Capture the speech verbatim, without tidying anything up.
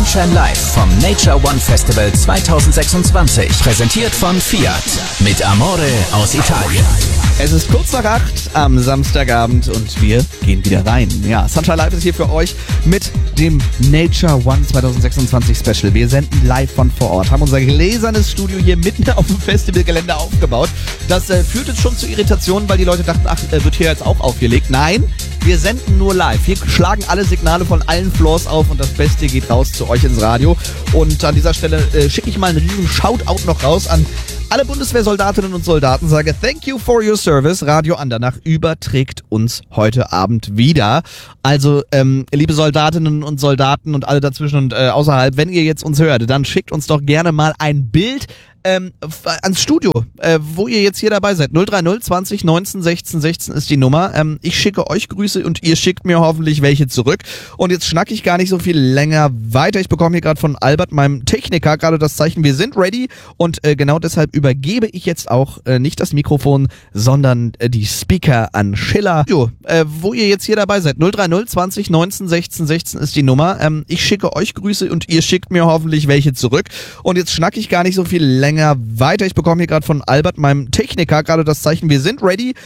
Sunshine Live vom Nature One Festival zwanzig sechsundzwanzig. Präsentiert von Fiat. Mit Amore aus Italien. Es ist kurz nach acht am Samstagabend und wir gehen wieder rein. Ja, Sunshine Live ist hier für euch mit dem Nature One zwanzig sechsundzwanzig Special. Wir senden live von vor Ort, haben unser gläsernes Studio hier mitten auf dem Festivalgelände aufgebaut. Das äh, führt jetzt schon zu Irritationen, weil die Leute dachten, ach, äh, wird hier jetzt auch aufgelegt. Nein, wir senden nur live. Wir schlagen alle Signale von allen Floors auf und das Beste geht raus zu euch ins Radio. Und an dieser Stelle äh, schicke ich mal einen riesen Shoutout noch raus an alle Bundeswehrsoldatinnen und Soldaten, sage thank you for your service. Radio Andernach überträgt uns heute Abend wieder. Also, ähm, liebe Soldatinnen und Soldaten und alle dazwischen und äh, außerhalb, wenn ihr jetzt uns hört, dann schickt uns doch gerne mal ein Bild ähm, ans Studio, äh, wo ihr jetzt hier dabei seid. null drei null zwanzig neunzehn sechzehn sechzehn ist die Nummer. Ähm, ich schicke euch Grüße und ihr schickt mir hoffentlich welche zurück. Und jetzt schnacke ich gar nicht so viel länger weiter. Ich bekomme hier gerade von Albert, meinem Techniker, gerade das Zeichen, wir sind ready. Und äh, genau deshalb übergebe ich jetzt auch äh, nicht das Mikrofon, sondern äh, die Speaker an Schiller. Jo, äh, wo ihr jetzt hier dabei seid. null drei null zwanzig neunzehn sechzehn sechzehn ist die Nummer. Ähm, ich schicke euch Grüße und ihr schickt mir hoffentlich welche zurück. Und jetzt schnacke ich gar nicht so viel länger weiter. Ich bekomme hier gerade von Albert, meinem Techniker, gerade das Zeichen, wir sind ready.